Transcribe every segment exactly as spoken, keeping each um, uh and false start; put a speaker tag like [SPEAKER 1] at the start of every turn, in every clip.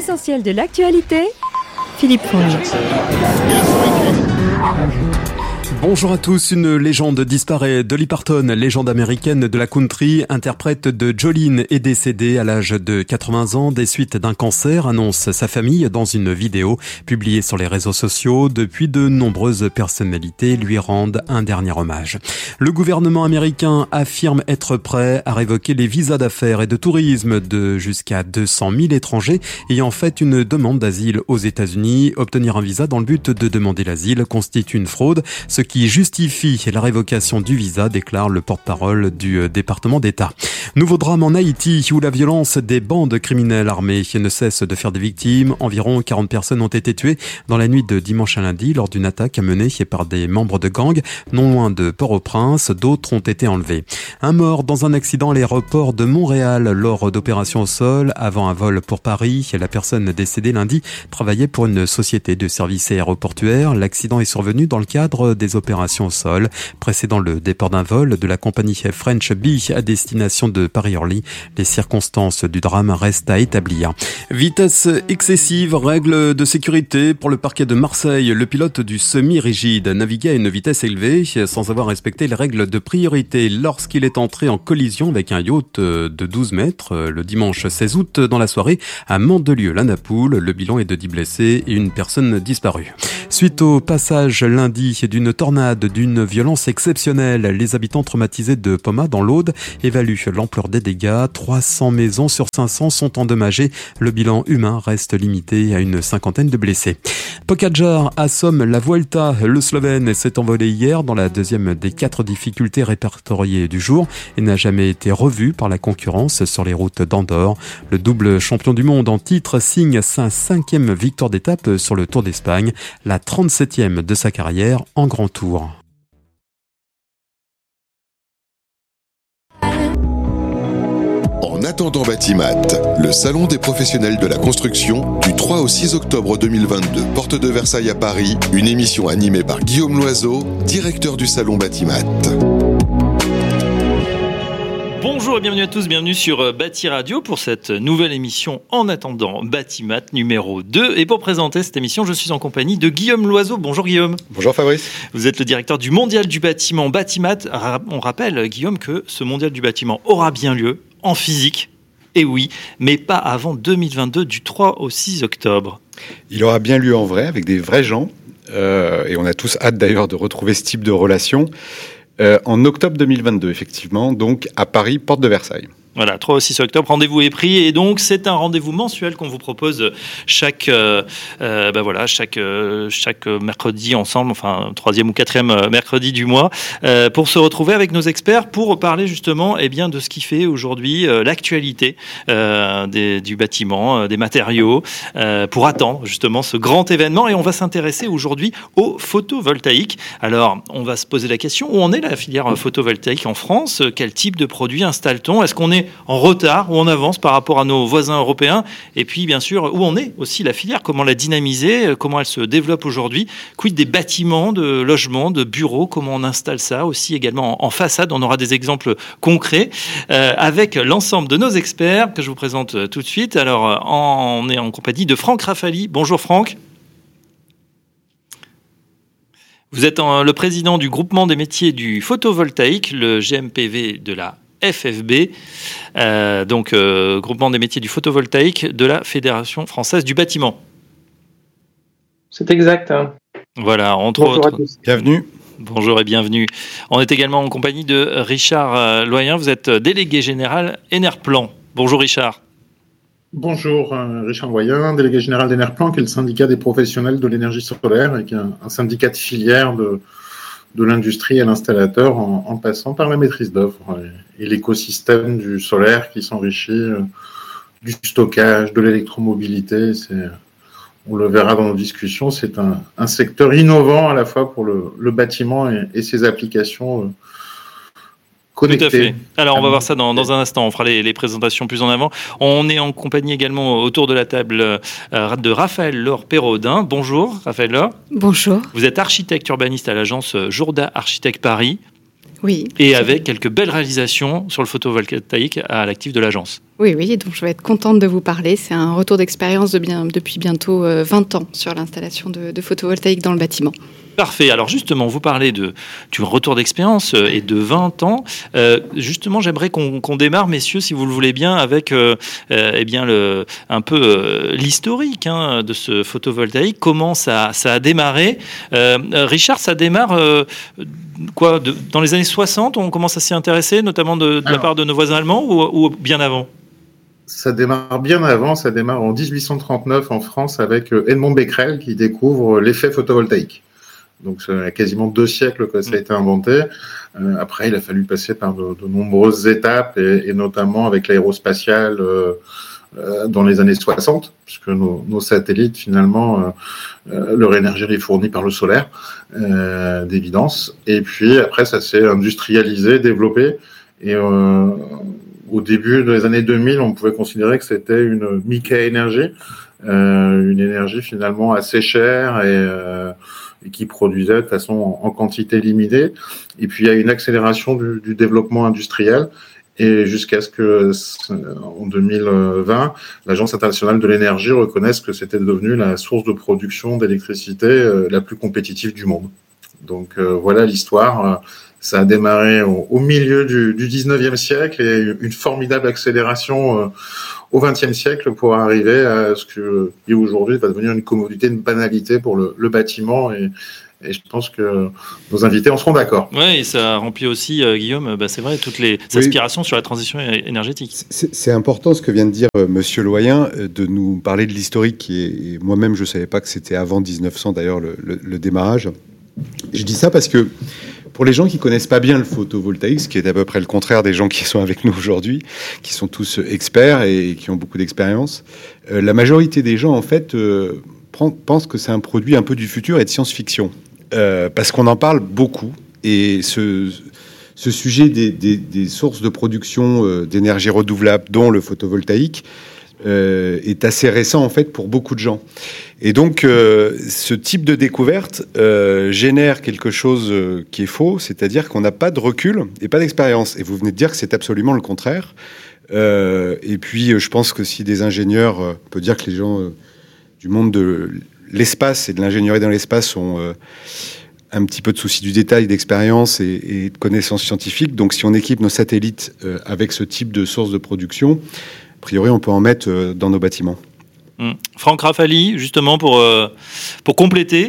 [SPEAKER 1] L'essentiel de l'actualité, Philippe Fonge.
[SPEAKER 2] Bonjour à tous, une légende disparaît. Dolly Parton, légende américaine de la country, interprète de Jolene, est décédée à l'âge de quatre-vingts ans des suites d'un cancer, annonce sa famille dans une vidéo publiée sur les réseaux sociaux. Depuis, de nombreuses personnalités lui rendent un dernier hommage. Le gouvernement américain affirme être prêt à révoquer les visas d'affaires et de tourisme de jusqu'à deux cent mille étrangers ayant fait une demande d'asile aux États-Unis. Obtenir un visa dans le but de demander l'asile constitue une fraude, ce qui justifie la révocation du visa, déclare le porte-parole du département d'État. Nouveau drame en Haïti où la violence des bandes criminelles armées ne cesse de faire des victimes. Environ quarante personnes ont été tuées dans la nuit de dimanche à lundi lors d'une attaque menée par des membres de gangs non loin de Port-au-Prince. D'autres ont été enlevés. Un mort dans un accident à l'aéroport de Montréal lors d'opérations au sol avant un vol pour Paris. La personne décédée lundi travaillait pour une société de services aéroportuaires. L'accident est survenu dans le cadre des opérations au sol précédant le départ d'un vol de la compagnie French Bee à destination de Paris-Orly. Les circonstances du drame restent à établir. Vitesse excessive, règles de sécurité pour le parquet de Marseille. Le pilote du semi-rigide naviguait à une vitesse élevée sans avoir respecté les règles de priorité lorsqu'il est entré en collision avec un yacht de douze mètres le dimanche seize août dans la soirée à Mandelieu-la-Napoule. Le bilan est de dix blessés et une personne disparue. Suite au passage lundi d'une tornade d'une violence exceptionnelle, les habitants traumatisés de Poma dans l'Aude évaluent l'ampleur des dégâts. trois cents maisons sur cinq cents sont endommagées. Le bilan humain reste limité à une cinquantaine de blessés. Pogačar assomme la Vuelta. Le Slovène s'est envolé hier dans la deuxième des quatre difficultés répertoriées du jour et n'a jamais été revu par la concurrence sur les routes d'Andorre. Le double champion du monde en titre signe sa cinquième victoire d'étape sur le Tour d'Espagne, la trente-septième de sa carrière en Grand Tour.
[SPEAKER 3] En attendant Batimat, le salon des professionnels de la construction du trois au six octobre deux mille vingt-deux, porte de Versailles à Paris, une émission animée par Guillaume Loiseau, directeur du salon Batimat.
[SPEAKER 4] Bonjour et bienvenue à tous, bienvenue sur Bâti Radio pour cette nouvelle émission En attendant Batimat numéro deux. Et pour présenter cette émission, je suis en compagnie de Guillaume Loiseau. Bonjour Guillaume.
[SPEAKER 5] Bonjour Fabrice.
[SPEAKER 4] Vous êtes le directeur du Mondial du bâtiment Batimat. On rappelle Guillaume que ce Mondial du bâtiment aura bien lieu en physique, et oui, mais pas avant deux mille vingt-deux, du trois au six octobre.
[SPEAKER 5] Il aura bien lieu en vrai, avec des vrais gens, euh, et on a tous hâte d'ailleurs de retrouver ce type de relation. Euh, en octobre deux mille vingt-deux, effectivement, donc à Paris, porte de Versailles.
[SPEAKER 4] Voilà, trois au six octobre, rendez-vous est pris et donc c'est un rendez-vous mensuel qu'on vous propose chaque, euh, euh, ben voilà, chaque, euh, chaque mercredi ensemble, enfin troisième ou quatrième mercredi du mois, euh, pour se retrouver avec nos experts pour parler justement eh bien, de ce qui fait aujourd'hui euh, l'actualité euh, des, du bâtiment, euh, des matériaux, euh, pour attendre justement ce grand événement. Et on va s'intéresser aujourd'hui au photovoltaïque. Alors, on va se poser la question, où en est la filière photovoltaïque en France ? Quel type de produit installe-t-on ? Est-ce qu'on est en retard ou en avance par rapport à nos voisins européens? Et puis, bien sûr, où en est aussi la filière? Comment la dynamiser? Comment elle se développe aujourd'hui? Quid des bâtiments, de logements, de bureaux? Comment on installe ça aussi également en façade? On aura des exemples concrets euh, avec l'ensemble de nos experts que je vous présente tout de suite. Alors, on est en compagnie de Franck Rafali. Bonjour Franck. Vous êtes le président du groupement des métiers du photovoltaïque, le G M P V de la F F B, euh, donc euh, groupement des métiers du photovoltaïque de la Fédération française du bâtiment.
[SPEAKER 6] C'est exact. Hein.
[SPEAKER 4] Voilà, entre
[SPEAKER 6] Bonjour
[SPEAKER 4] autres.
[SPEAKER 6] À tous.
[SPEAKER 5] Bienvenue.
[SPEAKER 4] Bonjour et bienvenue. On est également en compagnie de Richard Loyen. Vous êtes délégué général Enerplan. Bonjour Richard.
[SPEAKER 7] Bonjour, euh, Richard Loyen, délégué général d'Enerplan, qui est le syndicat des professionnels de l'énergie solaire et qui est un, un syndicat de filière de, de l'industrie à l'installateur en, en passant par la maîtrise d'œuvre et, et l'écosystème du solaire qui s'enrichit euh, du stockage, de l'électromobilité. C'est, on le verra dans nos discussions, c'est un, un secteur innovant à la fois pour le, le bâtiment et, et ses applications euh, connectées.
[SPEAKER 4] Tout à fait. Alors, on va voir ça dans, dans un instant. On fera les, les présentations plus en avant. On est en compagnie également autour de la table euh, de Raphaël Laure Perraudin. Bonjour, Raphaël Laure.
[SPEAKER 1] Bonjour.
[SPEAKER 4] Vous êtes architecte urbaniste à l'agence Jourda Architecte Paris.
[SPEAKER 1] Oui.
[SPEAKER 4] Et avec quelques belles réalisations sur le photovoltaïque à l'actif de l'agence.
[SPEAKER 8] Oui, oui, donc je vais être contente de vous parler. C'est un retour d'expérience de bien, depuis bientôt vingt ans sur l'installation de, de photovoltaïque dans le bâtiment.
[SPEAKER 4] Parfait. Alors justement, vous parlez de, du retour d'expérience et de vingt ans. Euh, justement, j'aimerais qu'on, qu'on démarre, messieurs, si vous le voulez bien, avec euh, euh, eh bien le, un peu euh, l'historique hein, de ce photovoltaïque. Comment ça, ça a démarré euh, Richard, ça démarre euh, quoi de, dans les années soixante, on commence à s'y intéresser, notamment de, de Alors, la part de nos voisins allemands, ou, ou bien avant?
[SPEAKER 7] Ça démarre bien avant. Ça démarre en dix-huit cent trente-neuf en France avec Edmond Becquerel qui découvre l'effet photovoltaïque. Donc, il y a quasiment deux siècles que ça a été inventé. Euh, après, il a fallu passer par de, de nombreuses étapes, et, et notamment avec l'aérospatiale euh, euh, dans les années soixante, puisque nos, nos satellites, finalement, euh, leur énergie est fournie par le solaire, euh, d'évidence. Et puis, après, ça s'est industrialisé, développé. Et euh, au début des années deux mille, on pouvait considérer que c'était une micro-énergie, euh, une énergie finalement assez chère et... Euh, et qui produisait de façon en, en quantité limitée. Et puis, il y a une accélération du, du développement industriel, et jusqu'à ce que, en deux mille vingt, l'Agence internationale de l'énergie reconnaisse que c'était devenu la source de production d'électricité euh, la plus compétitive du monde. Donc, euh, voilà l'histoire. Ça a démarré au, au milieu du, du dix-neuvième siècle, et une formidable accélération euh, au vingtième siècle pour arriver à ce que, qui aujourd'hui va devenir une commodité, une banalité pour le, le bâtiment, et, et je pense que nos invités en seront d'accord.
[SPEAKER 4] Oui, et ça remplit aussi, euh, Guillaume, bah, c'est vrai, toutes les oui. aspirations sur la transition énergétique.
[SPEAKER 5] C'est, c'est important ce que vient de dire euh, Monsieur Loyen, euh, de nous parler de l'historique, qui est, et moi-même je ne savais pas que c'était avant dix-neuf cents d'ailleurs le, le, le démarrage. Je dis ça parce que pour les gens qui connaissent pas bien le photovoltaïque, ce qui est à peu près le contraire des gens qui sont avec nous aujourd'hui, qui sont tous experts et qui ont beaucoup d'expérience, euh, la majorité des gens, en fait, euh, prend, pensent que c'est un produit un peu du futur et de science-fiction. Euh, parce qu'on en parle beaucoup. Et ce, ce sujet des, des, des sources de production euh, d'énergie renouvelable, dont le photovoltaïque, euh, est assez récent, en fait, pour beaucoup de gens. Et donc, euh, ce type de découverte euh, génère quelque chose euh, qui est faux, c'est-à-dire qu'on n'a pas de recul et pas d'expérience. Et vous venez de dire que c'est absolument le contraire. Euh, et puis, je pense que si des ingénieurs, euh, on peut dire que les gens euh, du monde de l'espace et de l'ingénierie dans l'espace ont euh, un petit peu de souci du détail, d'expérience et, et de connaissances scientifiques. Donc, si on équipe nos satellites euh, avec ce type de source de production, a priori, on peut en mettre euh, dans nos bâtiments.
[SPEAKER 4] Mmh. Franck Rafali, justement, pour, euh, pour compléter.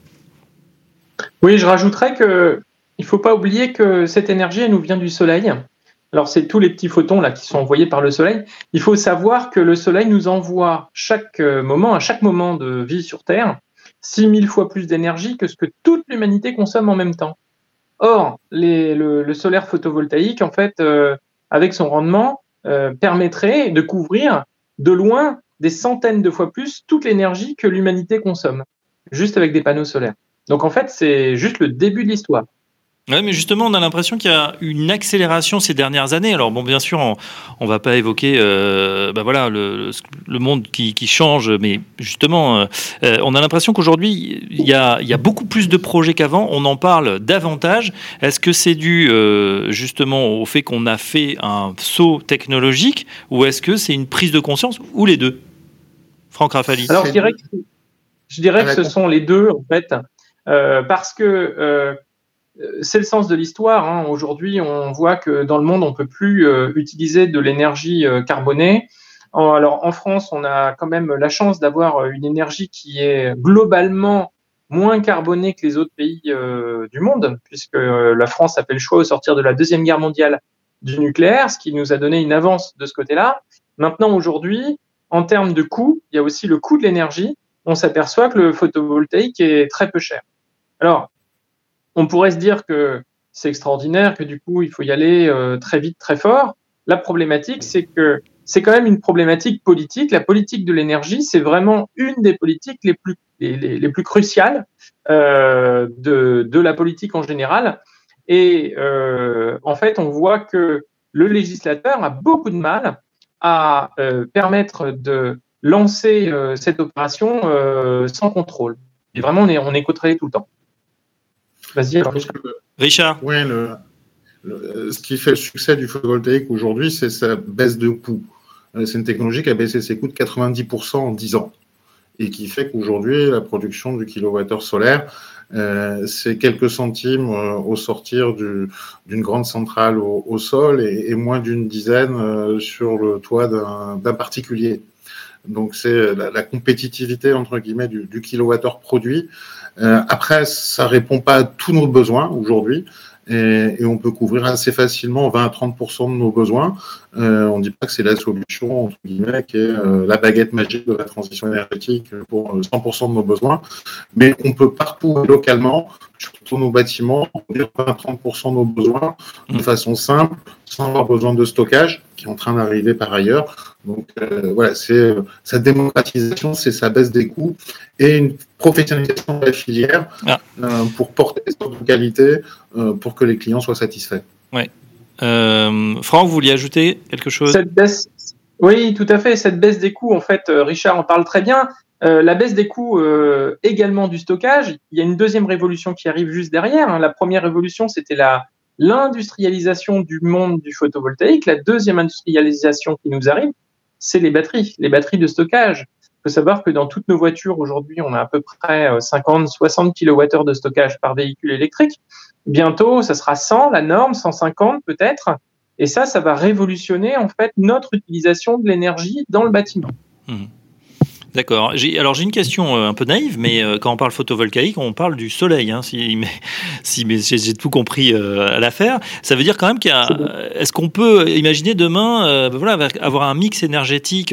[SPEAKER 6] Oui, je rajouterais qu'il ne faut pas oublier que cette énergie, elle nous vient du soleil. Alors, c'est tous les petits photons là, qui sont envoyés par le soleil. Il faut savoir que le soleil nous envoie chaque moment, à chaque moment de vie sur Terre, six mille fois plus d'énergie que ce que toute l'humanité consomme en même temps. Or, les, le, le solaire photovoltaïque, en fait, euh, avec son rendement, euh, permettrait de couvrir de loin des centaines de fois plus toute l'énergie que l'humanité consomme, juste avec des panneaux solaires. Donc en fait, c'est juste le début de l'histoire.
[SPEAKER 4] Oui, mais justement, on a l'impression qu'il y a une accélération ces dernières années. Alors bon, bien sûr, on ne va pas évoquer euh, bah voilà, le, le monde qui, qui change, mais justement, euh, on a l'impression qu'aujourd'hui, il y a, il y a beaucoup plus de projets qu'avant. On en parle davantage. Est-ce que c'est dû euh, justement au fait qu'on a fait un saut technologique, ou est-ce que c'est une prise de conscience, ou les deux? Franck Rafali.
[SPEAKER 6] Alors, je dirais que, je dirais que ce sont les deux, en fait, euh, parce que euh, c'est le sens de l'histoire. Hein. Aujourd'hui, on voit que dans le monde, on ne peut plus euh, utiliser de l'énergie euh, carbonée. En, alors, en France, on a quand même la chance d'avoir une énergie qui est globalement moins carbonée que les autres pays euh, du monde, puisque euh, la France a fait le choix au sortir de la Deuxième Guerre mondiale du nucléaire, ce qui nous a donné une avance de ce côté-là. Maintenant, aujourd'hui, en termes de coût, il y a aussi le coût de l'énergie. On s'aperçoit que le photovoltaïque est très peu cher. Alors, on pourrait se dire que c'est extraordinaire, que du coup, il faut y aller euh, très vite, très fort. La problématique, c'est que c'est quand même une problématique politique. La politique de l'énergie, c'est vraiment une des politiques les plus, les, les, les plus cruciales euh, de, de la politique en général. Et euh, en fait, on voit que le législateur a beaucoup de mal à euh, permettre de lancer euh, cette opération euh, sans contrôle. Et vraiment, on est, on est contrôlé tout le temps. Vas-y, alors,
[SPEAKER 4] Richard.
[SPEAKER 7] Oui, le, le, ce qui fait le succès du photovoltaïque aujourd'hui, c'est sa baisse de coût. euh, c'est une technologie qui a baissé ses coûts de quatre-vingt-dix pour cent en dix ans et qui fait qu'aujourd'hui, la production du kilowattheure solaire, euh, c'est quelques centimes euh, au sortir du, d'une grande centrale au, au sol et, et moins d'une dizaine euh, sur le toit d'un, d'un particulier. Donc, c'est la, la compétitivité, entre guillemets, du, du kilowattheure produit. Euh, après, ça répond pas à tous nos besoins aujourd'hui. Et, et on peut couvrir assez facilement vingt à trente pour cent de nos besoins. Euh, on ne dit pas que c'est la solution, entre guillemets, qui est euh, la baguette magique de la transition énergétique pour cent pour cent de nos besoins. Mais on peut partout, localement, sur tous nos bâtiments, couvrir vingt à trente pour cent de nos besoins de façon simple, sans avoir besoin de stockage, qui est en train d'arriver par ailleurs. Donc euh, voilà, c'est euh, sa démocratisation, c'est sa baisse des coûts et une professionnalisation de la filière ah. euh, pour porter des sortes de qualité euh, pour que les clients soient satisfaits.
[SPEAKER 4] Ouais. Euh, Franck, vous vouliez ajouter quelque chose ?
[SPEAKER 6] Cette baisse, oui, tout à fait. Cette baisse des coûts, en fait, Richard en parle très bien. Euh, la baisse des coûts euh, également du stockage. Il y a une deuxième révolution qui arrive juste derrière. Hein. La première révolution, c'était la l'industrialisation du monde du photovoltaïque. La deuxième industrialisation qui nous arrive, c'est les batteries, les batteries de stockage. Il faut savoir que dans toutes nos voitures, aujourd'hui, on a à peu près cinquante à soixante kilowattheures de stockage par véhicule électrique. Bientôt, ça sera cent, la norme, cent cinquante peut-être. Et ça, ça va révolutionner, en fait, notre utilisation de l'énergie dans le bâtiment.
[SPEAKER 4] Mmh. D'accord. J'ai, alors j'ai une question euh, un peu naïve, mais euh, quand on parle photovoltaïque, on parle du soleil. Hein, si, mais, si mais j'ai, j'ai tout compris euh, à l'affaire, ça veut dire quand même qu'il y a. Est-ce qu'on peut imaginer demain, euh, voilà, avoir un mix énergétique